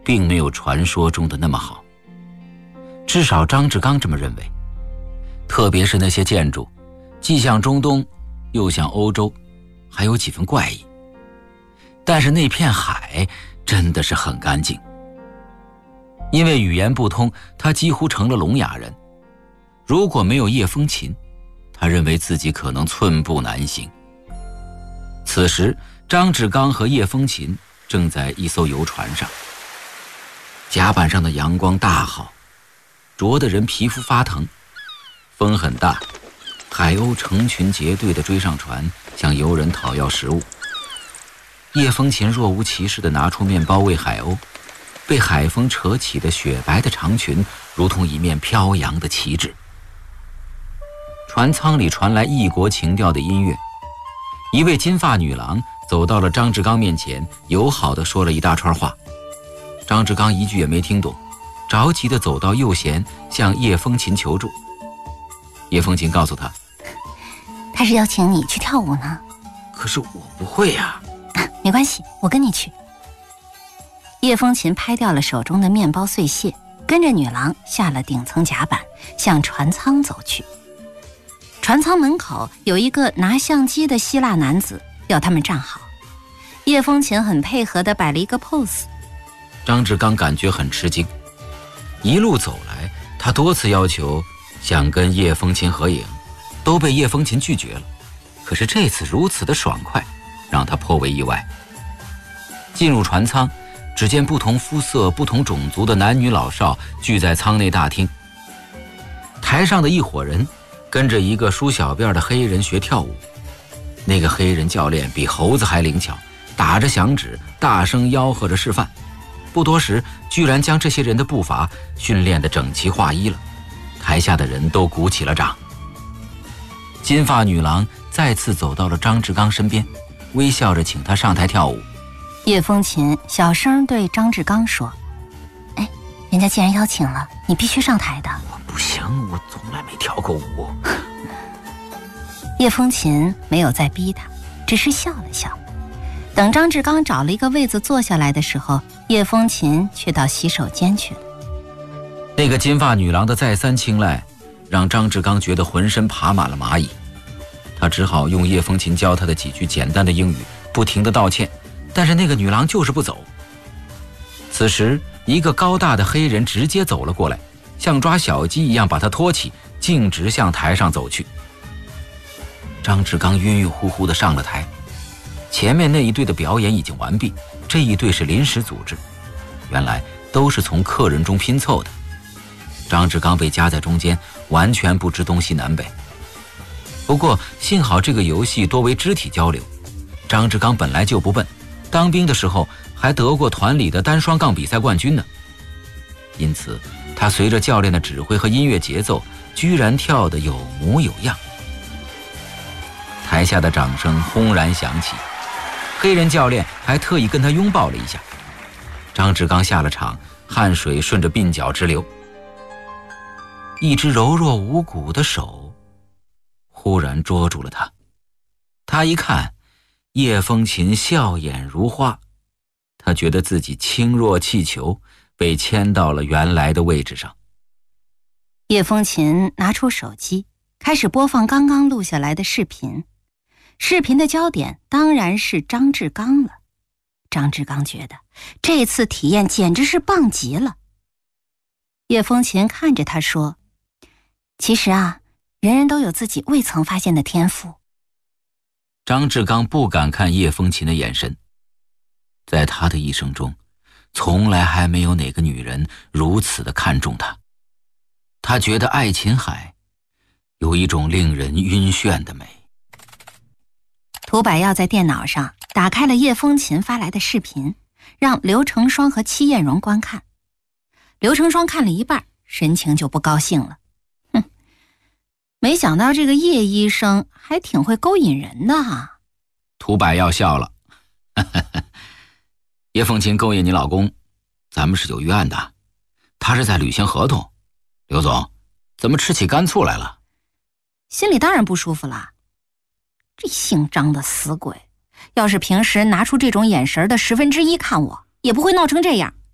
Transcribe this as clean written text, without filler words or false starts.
并没有传说中的那么好，至少张志刚这么认为。特别是那些建筑，既像中东，又像欧洲，还有几分怪异。但是那片海真的是很干净。因为语言不通，他几乎成了聋哑人。如果没有叶风琴，他认为自己可能寸步难行。此时，张志刚和叶风琴正在一艘游船上，甲板上的阳光大好，灼得人皮肤发疼。风很大，海鸥成群结队地追上船，向游人讨要食物。叶风琴若无其事地拿出面包喂海鸥，被海风扯起的雪白的长裙如同一面飘扬的旗帜。船舱里传来异国情调的音乐，一位金发女郎走到了张志刚面前，友好地说了一大串话。张志刚一句也没听懂，着急地走到右舷，向叶风琴求助。叶风琴告诉他是要请你去跳舞呢。 可是我不会呀。 没关系，我跟你去。叶风琴拍掉了手中的面包碎屑，跟着女郎下了顶层甲板，向船舱走去。船舱门口有一个拿相机的希腊男子，要他们站好。叶风琴很配合地摆了一个 pose。 张志刚感觉很吃惊，一路走来，他多次要求想跟叶风琴合影，都被叶风琴拒绝了。可是这次如此的爽快，让他颇为意外。进入船舱，只见不同肤色、不同种族的男女老少聚在舱内大厅。台上的一伙人跟着一个梳小辫的黑人学跳舞，那个黑人教练比猴子还灵巧，打着响指，大声吆喝着示范。不多时，居然将这些人的步伐训练得整齐划一了。台下的人都鼓起了掌。金发女郎再次走到了张志刚身边，微笑着请他上台跳舞。 叶风琴小声对张志刚说：“人家既然邀请了，你必须上台的。” 我不行，我从来没跳过舞。 叶风琴没有再逼他，只是笑了笑。等张志刚找了一个位子坐下来的时候，叶风琴却到洗手间去了。 那个金发女郎的再三青睐，让张志刚觉得浑身爬满了蚂蚁。他只好用叶风琴教他的几句简单的英语，不停地道歉，但是那个女郎就是不走。此时，一个高大的黑人直接走了过来，像抓小鸡一样把他拖起，径直向台上走去。张志刚晕晕乎乎地上了台。前面那一队的表演已经完毕，这一队是临时组织，原来都是从客人中拼凑的。张志刚被夹在中间，完全不知东西南北。不过幸好这个游戏多为肢体交流，张志刚本来就不笨，当兵的时候还得过团里的单双杠比赛冠军呢。因此他随着教练的指挥和音乐节奏，居然跳得有模有样。台下的掌声轰然响起，黑人教练还特意跟他拥抱了一下。张志刚下了场，汗水顺着鬓角直流。一只柔弱无骨的手忽然捉住了他，他一看，叶风琴笑眼如花，他觉得自己轻若气球，被牵到了原来的位置上。 叶风琴拿出手机，开始播放刚刚录下来的视频。视频的焦点当然是张志刚了。张志刚觉得这次体验简直是棒极了。叶风琴看着他说：“其实啊，人人都有自己未曾发现的天赋。” 张志刚不敢看叶风琴的眼神，在他的一生中，从来还没有哪个女人如此的看重他。他觉得爱琴海有一种令人晕眩的美。 涂百耀在电脑上打开了叶风琴发来的视频，让刘成双和戚艳荣观看。刘成双看了一半，神情就不高兴了。没想到这个叶医生还挺会勾引人的啊。 涂百耀笑了，叶凤琴勾引你老公，咱们是有预案的，他是在履行合同。刘总，怎么吃起干醋来了？ 心里当然不舒服了。这姓张的死鬼，要是平时拿出这种眼神的1/10看我，也不会闹成这样。